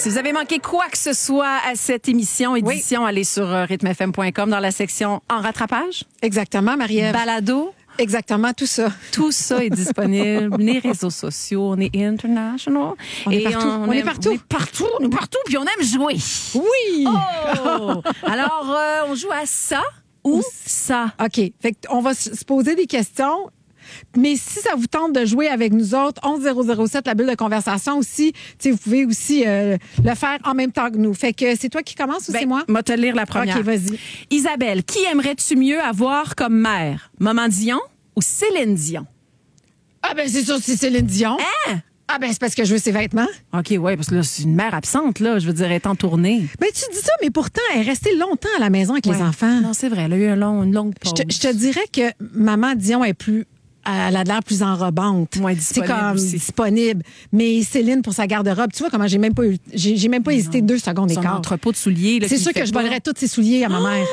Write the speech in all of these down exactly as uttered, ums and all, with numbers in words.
Si vous avez manqué quoi que ce soit à cette émission, édition, oui. allez sur rythme f m point com dans la section En rattrapage. Exactement, Marie-Ève. Balado. Exactement, tout ça. Tout ça est disponible. Les réseaux sociaux, on est international. On Et est partout. On, on, est aime, partout. On est partout, on est partout, puis on aime jouer. Oui! Oh! Alors, euh, on joue à ça ou ça. OK. Fait on va se poser des questions. Mais si ça vous tente de jouer avec nous autres, onze zéro zéro sept, la bulle de conversation aussi, vous pouvez aussi euh, le faire en même temps que nous. Fait que c'est toi qui commence ou ben, c'est moi? Moi, te lire la première. OK, vas-y. Isabelle, qui aimerais-tu mieux avoir comme mère? Maman Dion ou Céline Dion? Ah ben c'est sûr, c'est Céline Dion. Hein? Ah ben c'est parce que je veux ses vêtements. OK, ouais, parce que là, c'est une mère absente, là. Je veux dire, elle est en tournée. Ben tu dis ça, mais pourtant, elle est restée longtemps à la maison avec ouais. les enfants. Non, c'est vrai, elle a eu un long, une longue pause. Je te, je te dirais que Maman Dion est plus... Elle a l'air plus enrobante. Moins disponible. C'est comme aussi. disponible. Mais Céline, pour sa garde-robe, tu vois comment j'ai même pas eu, j'ai, j'ai même pas hésité non. deux secondes et quart. quart. Son entrepôt de souliers. Là, c'est sûr que je volerais tous ses souliers à ma mère.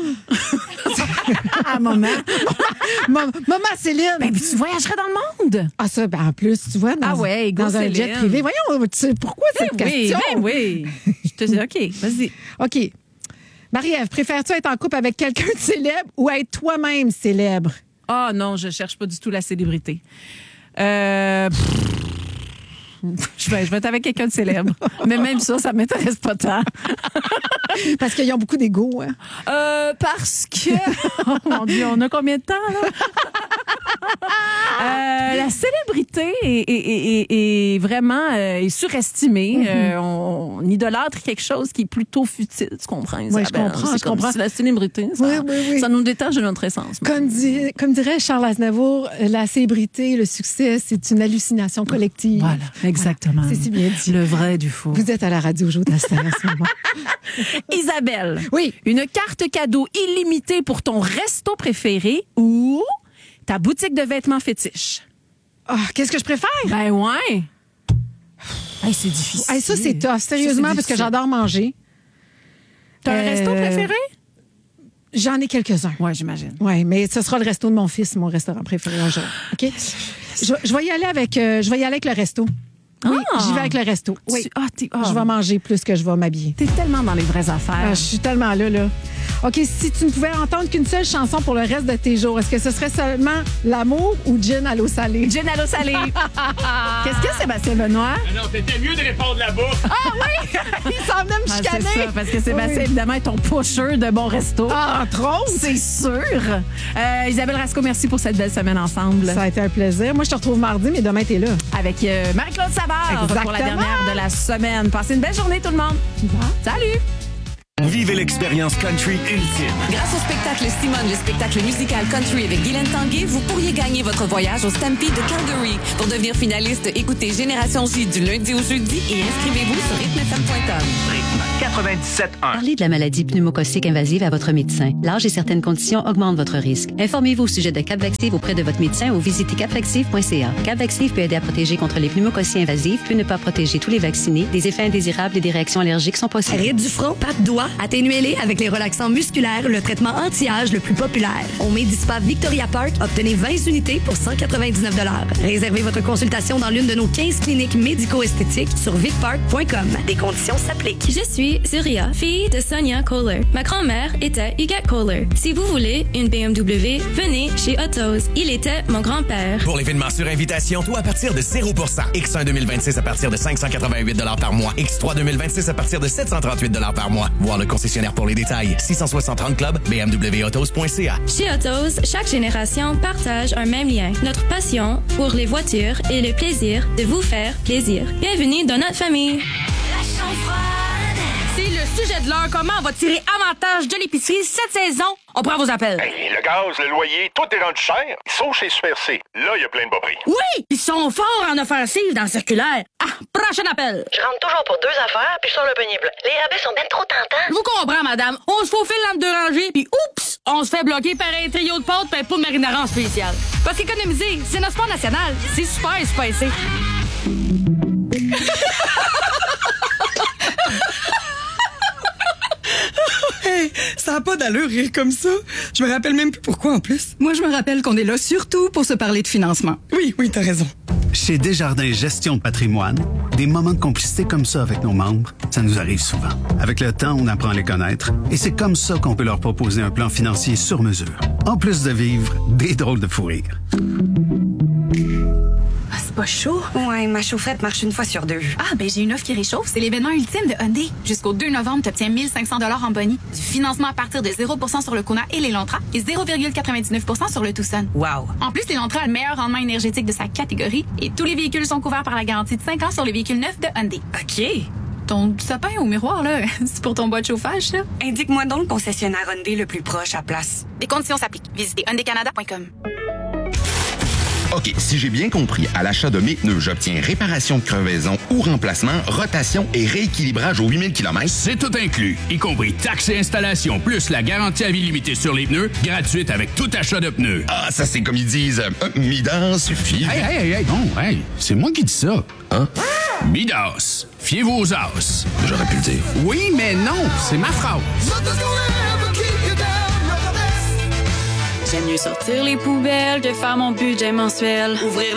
À maman. Maman Céline. Ben, puis tu voyagerais dans le monde. Ah, ça, ben, en plus, tu vois, dans, ah ouais, dans un jet privé. Voyons, tu sais, pourquoi cette ben question? Oui, ben oui. Je te dis, OK, vas-y. OK. Marie-Ève, préfères-tu être en couple avec quelqu'un de célèbre ou être toi-même célèbre? Ah oh, non, je cherche pas du tout la célébrité. Euh... Je vais, je vais être avec quelqu'un de célèbre. Mais même ça, ça m'intéresse pas tant. Parce qu'ils ont beaucoup d'ego, hein? Euh, parce que... Oh mon Dieu, on a combien de temps, là? euh, la célébrité est, est, est, est, est vraiment euh, est surestimée. Mm-hmm. Euh, on, on idolâtre quelque chose qui est plutôt futile. Tu comprends? Oui, je comprends. C'est je comme comprends. si la célébrité, ça, oui, oui, oui. ça nous détache de notre essence. Comme, dit, comme dirait Charles Aznavour, la célébrité, le succès, c'est une hallucination collective. Voilà, exactement. Voilà. C'est si bien dit. Le vrai du faux. Vous êtes à la radio Joe Dassin en ce moment. Isabelle. Oui. Une carte cadeau illimitée pour ton resto préféré ou ta boutique de vêtements fétiche? Oh, qu'est-ce que je préfère? Ben ouais. Hey, c'est difficile. Hey, ça, c'est tough. Sérieusement, ça, c'est parce que j'adore manger. T'as euh, un resto préféré? J'en ai quelques-uns. Oui, j'imagine. Oui, mais ce sera le resto de mon fils, mon restaurant préféré un jour. OK? Je, je vais y aller avec, euh, je vais y aller avec le resto. Oui, ah, j'y vais avec le resto. Oui. Tu, ah, ah, je vais manger plus que je vais m'habiller. T'es tellement dans les vraies affaires. Ah, je suis tellement là, là. OK, si tu ne pouvais entendre qu'une seule chanson pour le reste de tes jours, est-ce que ce serait seulement L'amour ou Gin à l'eau salée? Gin à l'eau salée. Qu'est-ce que Sébastien Benoît? Ah non, t'étais mieux de répondre là-bas. Ah oui! Il s'en venait me chicaner. Ah, c'est ça, parce que Sébastien, oui. évidemment, est ton pusher de bon resto. Ah, trop! C'est sûr. Euh, Isabelle Rasco, merci pour cette belle semaine ensemble. Ça a été un plaisir. Moi, je te retrouve mardi, mais demain, t'es là. Avec euh, Marie-Claude Savard. Exactement. Pour la dernière de la semaine. Passez une belle journée, tout le monde. Salut! Vivez l'expérience country ultime. Grâce au spectacle Simone, le spectacle musical country avec Guylaine Tanguay, vous pourriez gagner votre voyage au Stampede de Calgary. Pour devenir finaliste, écoutez Génération J du lundi au jeudi et inscrivez-vous sur rythme f m point com. Rythme quatre-vingt-dix-sept un. Parlez de la maladie pneumococcique invasive à votre médecin. L'âge et certaines conditions augmentent votre risque. Informez-vous au sujet de Capvaxive auprès de votre médecin ou visitez capvaxive point c a. Capvaxive peut aider à protéger contre les pneumococcies invasives, peut ne pas protéger tous les vaccinés. Des effets indésirables et des réactions allergiques sont possibles. Rides du front, pattes, doigts, atténuez-les avec les relaxants musculaires, le traitement anti-âge le plus populaire. Au Medispa Victoria Park, obtenez vingt unités pour cent quatre-vingt-dix-neuf dollars. Réservez votre consultation dans l'une de nos quinze cliniques médico-esthétiques sur vicpark point com. Des conditions s'appliquent. Je suis Surya, fille de Sonia Kohler. Ma grand-mère était Huguette Kohler. Si vous voulez une B M W, venez chez Autos. Il était mon grand-père. Pour l'événement sur invitation, tout à partir de zéro pour cent. X un deux mille vingt-six à partir de cinq cent quatre-vingt-huit dollars par mois. X trois deux mille vingt-six à partir de sept cent trente-huit dollars par mois. Voir le concessionnaire pour les détails. six cent soixante Run Club, b m w autos point c a. Chez Autos, chaque génération partage un même lien. Notre passion pour les voitures et le plaisir de vous faire plaisir. Bienvenue dans notre famille. La chanfreine. C'est le sujet de l'heure. Comment on va tirer avantage de l'épicerie cette saison? On prend vos appels. Hey, le gaz, le loyer, tout est rendu cher. Sauf chez Super C. Là, il y a plein de bas prix. Oui! Ils sont forts en offensive dans le circulaire. Ah! Prochain appel. Je rentre toujours pour deux affaires, puis je sors le panier bleu. Les rabais sont bien trop tentants. Je vous comprends, madame. On se faufile entre deux rangées, puis oups! On se fait bloquer par un trio de pâtes et un pot de marinara en spécial. Parce qu'économiser, c'est notre sport national. C'est super espacé. Hey, ça n'a pas d'allure rire comme ça. Je me rappelle même plus pourquoi en plus. Moi, je me rappelle qu'on est là surtout pour se parler de financement. Oui, oui, t'as raison. Chez Desjardins Gestion de patrimoine, des moments de complicité comme ça avec nos membres, ça nous arrive souvent. Avec le temps, on apprend à les connaître et c'est comme ça qu'on peut leur proposer un plan financier sur mesure. En plus de vivre des drôles de fou rire. Ah, c'est pas chaud? Ouais, ma chaufferette marche une fois sur deux. Ah, ben j'ai une offre qui réchauffe. C'est l'événement ultime de Hyundai. Jusqu'au deux novembre, tu obtiens mille cinq cents dollars en boni, du financement à partir de zéro pour cent sur le Kona et l'Elantra et zéro virgule quatre-vingt-dix-neuf pour cent sur le Tucson. Wow! En plus, l'Elantra a le meilleur rendement énergétique de sa catégorie et tous les véhicules sont couverts par la garantie de cinq ans sur les véhicules neufs de Hyundai. OK. Ton sapin au miroir, là, c'est pour ton bois de chauffage, ça? Indique-moi donc le concessionnaire Hyundai le plus proche à place. Des conditions s'appliquent. Visitez hyundai canada point com. OK, si j'ai bien compris, à l'achat de mes pneus, j'obtiens réparation de crevaison ou remplacement, rotation et rééquilibrage aux huit mille kilomètres. C'est tout inclus, y compris taxes et installation, plus la garantie à vie limitée sur les pneus, gratuite avec tout achat de pneus. Ah, ça c'est comme ils disent, euh, Midas suffit. Hey, hey, hey, hey, non, hey, c'est moi qui dis ça. Hein? Midas, fiez-vous aux as. J'aurais pu le dire. Oui, mais non, c'est ma phrase. J'aime mieux sortir les poubelles que faire mon budget mensuel. Ouvrir